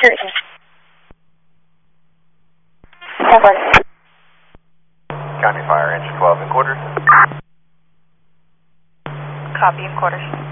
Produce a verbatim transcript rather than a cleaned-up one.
Curtain. Southwest. County Fire, engine twelve and quarters. Copy and quarters.